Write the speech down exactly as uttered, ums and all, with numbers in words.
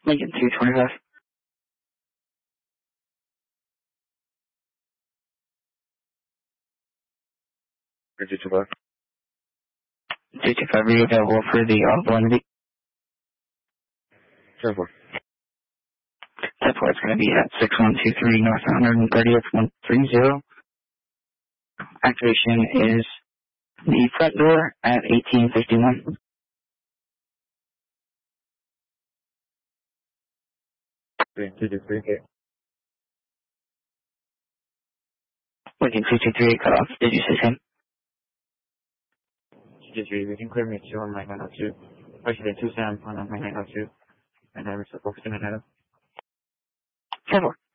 Lincoln two twenty-five. two twenty-five. two twenty-five, are you available for the audible entity? ten four. ten four, it's going to be at six one two three North one thirtieth, one three zero. Activation is the front door at eighteen fifty-one. three two two three. Lincoln two two three, cut off. Did you say same? two two three, we can clear me two on my nine oh two. Actually, two Sam on my nine oh two. And I was focusing on that. ten four.